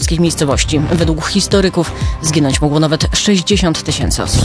polskich miejscowości. Według historyków zginąć mogło nawet 60 000 osób.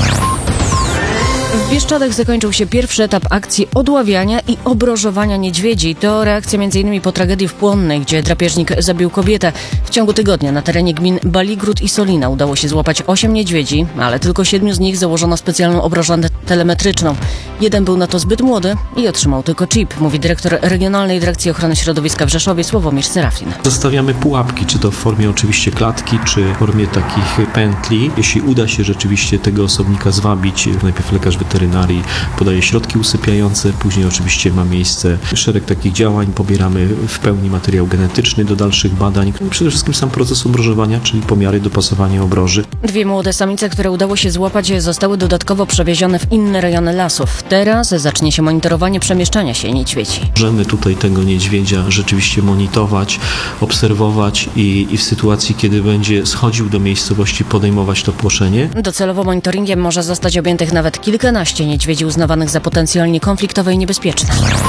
W Bieszczadach zakończył się pierwszy etap akcji odławiania i obrożowania niedźwiedzi. To reakcja m.in. po tragedii w Płonnej, gdzie drapieżnik zabił kobietę. W ciągu tygodnia na terenie gmin Baligród i Solina udało się złapać 8 niedźwiedzi, ale tylko 7 z nich założono specjalną obrożę telemetryczną. Jeden był na to zbyt młody i otrzymał tylko chip, mówi dyrektor Regionalnej Dyrekcji Ochrony Środowiska w Rzeszowie Sławomir Serafin. Zostawiamy pułapki, czy to w formie oczywiście klatki, czy w formie takich pętli. Jeśli uda się rzeczywiście tego osobnika zwabić, najpierw lekarz weterynarii podaje środki usypiające, później oczywiście ma miejsce szereg takich działań, pobieramy w pełni materiał genetyczny do dalszych badań. Przede wszystkim sam proces obrożowania, czyli pomiary, dopasowanie obroży. 2 młode samice, które udało się złapać, zostały dodatkowo przewiezione w inne rejony lasów. Teraz zacznie się monitorowanie przemieszczania się niedźwiedzi. Możemy tutaj tego niedźwiedzia rzeczywiście monitorować, obserwować i w sytuacji, kiedy będzie schodził do miejscowości, podejmować to płoszenie. Docelowo monitoringiem może zostać objętych nawet kilkanaście niedźwiedzi uznawanych za potencjalnie konfliktowe i niebezpieczne.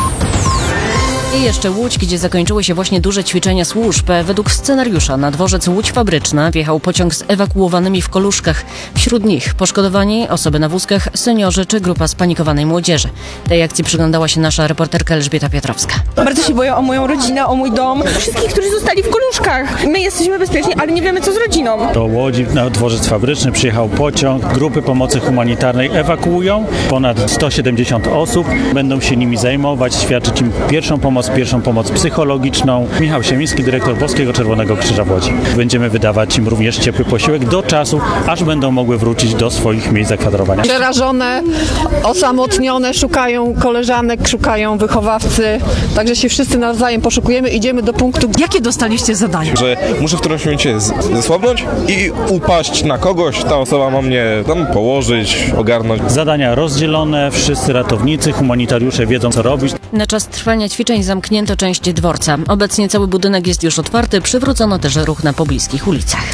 I jeszcze Łódź, gdzie zakończyły się właśnie duże ćwiczenia służb. Według scenariusza na dworzec Łódź Fabryczna wjechał pociąg z ewakuowanymi w koluszkach. Wśród nich poszkodowani, osoby na wózkach, seniorzy czy grupa spanikowanej młodzieży. Tej akcji przyglądała się nasza reporterka Elżbieta Piotrowska. Bardzo się boję o moją rodzinę, o mój dom. Wszystkich, którzy zostali w koluszkach. My jesteśmy bezpieczni, ale nie wiemy, co z rodziną. Do Łodzi na dworzec Fabryczny przyjechał pociąg. Grupy pomocy humanitarnej ewakuują. Ponad 170 osób. Będą się nimi zajmować, świadczyć im pierwszą pomoc psychologiczną. Michał Siemiński, dyrektor Polskiego Czerwonego Krzyża w Łodzi. Będziemy wydawać im również ciepły posiłek do czasu, aż będą mogły wrócić do swoich miejsc zakwaterowania. Przerażone, osamotnione, szukają koleżanek, szukają wychowawcy, także się wszyscy nawzajem poszukujemy, idziemy do punktu. Jakie dostaliście zadania? Że muszę w którymś momencie zesłabnąć i upaść na kogoś, ta osoba ma mnie tam położyć, ogarnąć. Zadania rozdzielone, wszyscy ratownicy, humanitariusze wiedzą, co robić. Na czas trwania ćwiczeń zamknięto część dworca. Obecnie cały budynek jest już otwarty, przywrócono też ruch na pobliskich ulicach.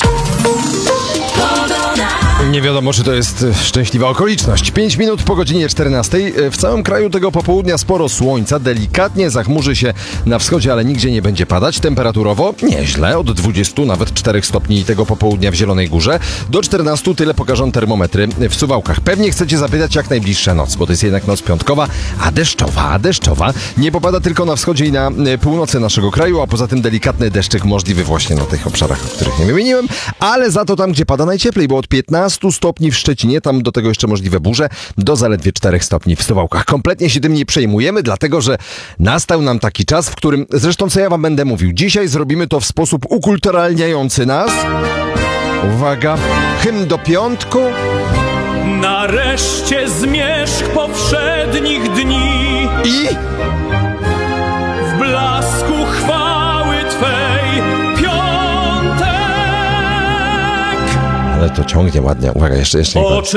Nie wiadomo, czy to jest szczęśliwa okoliczność. 5 minut po godzinie 14. W całym kraju tego popołudnia sporo słońca. Delikatnie zachmurzy się na wschodzie, ale nigdzie nie będzie padać. Temperaturowo nieźle. Od 20 nawet 4 stopni tego popołudnia w Zielonej Górze. Do 14 tyle pokażą termometry w Suwałkach. Pewnie chcecie zapytać, jak najbliższa noc, bo to jest jednak noc piątkowa, a deszczowa. Nie popada tylko na wschodzie i na północy naszego kraju, a poza tym delikatny deszczyk możliwy właśnie na tych obszarach, o których nie wymieniłem, ale za to tam, gdzie pada najcieplej, bo od 15 stopni w Szczecinie, tam do tego jeszcze możliwe burze, do zaledwie 4 stopni w Suwałkach. Kompletnie się tym nie przejmujemy, dlatego że nastał nam taki czas, w którym, zresztą co ja wam będę mówił, dzisiaj zrobimy to w sposób ukulturalniający nas. Uwaga, hymn do piątku. Nareszcie zmierzch powszednich dni I w blasku chwały Twej piątek. Ale to ciągnie ładnie. Uwaga, jeszcze nie.